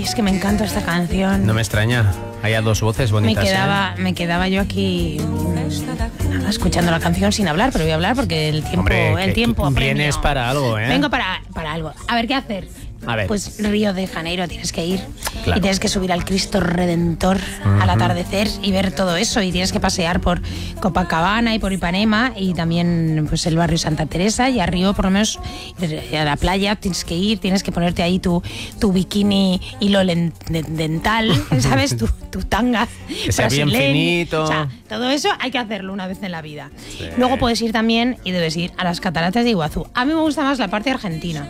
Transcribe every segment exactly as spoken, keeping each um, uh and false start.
es que me encanta esta canción. No me extraña. Hay dos voces bonitas. Me quedaba, ¿eh? me quedaba yo aquí nada, escuchando la canción sin hablar, pero voy a hablar porque el tiempo, Hombre, el tiempo apremia. Vienes para algo, ¿eh? Vengo para, para algo. A ver, ¿qué hacer? A ver. Pues Río de Janeiro tienes que ir. Claro. Y tienes que subir al Cristo Redentor uh-huh. al atardecer y ver todo eso. Y tienes que pasear por Copacabana y por Ipanema y también pues el barrio Santa Teresa y a Río, por lo menos a la playa tienes que ir, tienes que ponerte ahí tu, tu bikini hilo len, de, dental, ¿sabes? tu, tu tanga que sea bien finito. O sea, todo eso hay que hacerlo una vez en la vida. Sí. Luego puedes ir también y debes ir a las cataratas de Iguazú. A mí me gusta más la parte argentina.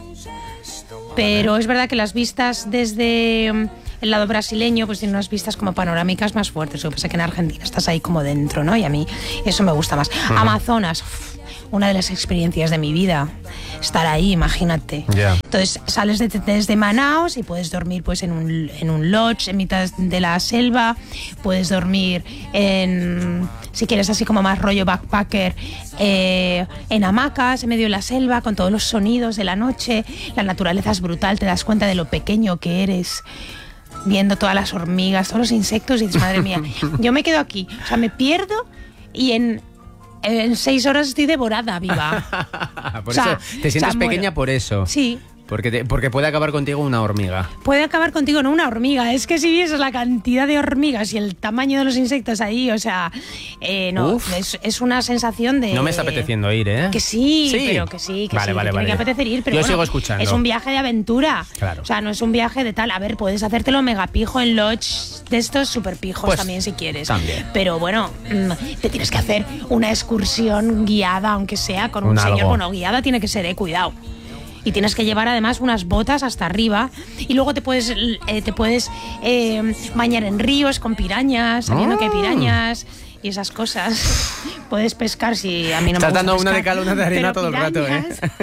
Pero es verdad que las vistas desde el lado brasileño pues tienen unas vistas como panorámicas más fuertes. Lo que pasa es que en Argentina estás ahí como dentro, ¿no? Y a mí eso me gusta más. Uh-huh. Amazonas, una de las experiencias de mi vida. Estar ahí, imagínate. Yeah. Entonces sales de, desde Manaos y puedes dormir pues en un, en un lodge en mitad de la selva. Puedes dormir en, si quieres así como más rollo backpacker, eh, en hamacas, en medio de la selva, con todos los sonidos de la noche. La naturaleza es brutal, te das cuenta de lo pequeño que eres. Viendo todas las hormigas, todos los insectos y dices, madre mía, yo me quedo aquí. O sea, me pierdo y en... En seis horas estoy devorada, viva. Por o sea, eso te sientes o sea, pequeña muero. Por eso. Sí. Porque, te, porque puede acabar contigo una hormiga. Puede acabar contigo, no una hormiga. Es que si vieses la cantidad de hormigas y el tamaño de los insectos ahí, o sea, eh, no, es, es una sensación de... No me está apeteciendo ir, ¿eh? Que sí, sí. pero que sí, que vale, sí, vale, que vale. tiene que apetecer ir. Pero yo bueno, sigo escuchando. Es un viaje de aventura. Claro. O sea, no es un viaje de tal. A ver, puedes hacértelo mega pijo en lodge de estos super pijos pues, también si quieres. También. Pero bueno, te tienes que hacer una excursión guiada, aunque sea con un, un señor. Algo. Bueno, guiada tiene que ser, eh, cuidado. Y tienes que llevar además unas botas hasta arriba y luego te puedes eh, te puedes eh, bañar en ríos con pirañas, sabiendo oh. que hay pirañas y esas cosas. Puedes pescar si a mí no Estás me gusta dando pescar, una de cal, una de arena todo pirañas, el rato, ¿eh?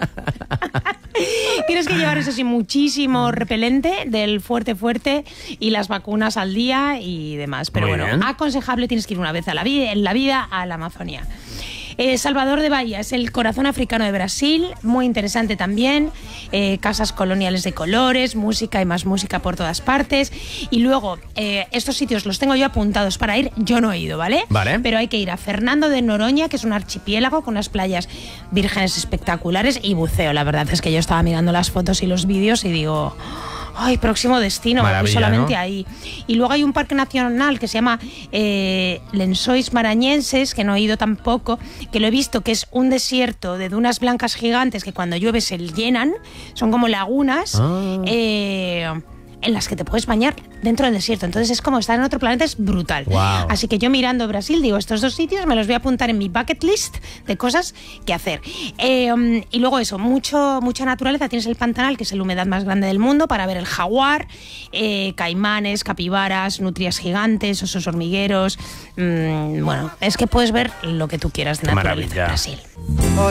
Tienes que llevar eso sí muchísimo repelente del fuerte fuerte y las vacunas al día y demás. Pero Muy bueno, bien. Aconsejable, tienes que ir una vez a la vida, en la vida a la Amazonia. Eh, Salvador de Bahía es el corazón africano de Brasil, muy interesante también, eh, casas coloniales de colores, música y más música por todas partes. Y luego, eh, estos sitios los tengo yo apuntados para ir, yo no he ido, ¿vale? Vale. Pero hay que ir a Fernando de Noronha, que es un archipiélago con unas playas vírgenes espectaculares y buceo. La verdad es que yo estaba mirando las fotos y los vídeos y digo... Ay, próximo destino, Maravilla, solamente ¿no? ahí. Y luego hay un parque nacional que se llama eh, Lençóis Maranhenses, que no he ido tampoco, que lo he visto, que es un desierto de dunas blancas gigantes que cuando llueve se llenan, son como lagunas, ah. eh, en las que te puedes bañar dentro del desierto. Entonces es como estar en otro planeta, es brutal. Wow. Así que yo mirando Brasil digo, estos dos sitios me los voy a apuntar en mi bucket list de cosas que hacer. Eh, um, y luego eso, mucho, mucha naturaleza. Tienes el Pantanal, que es el humedad más grande del mundo, para ver el jaguar, eh, caimanes, capibaras, nutrias gigantes, osos hormigueros. Mmm, bueno, es que puedes ver lo que tú quieras de naturaleza en Brasil.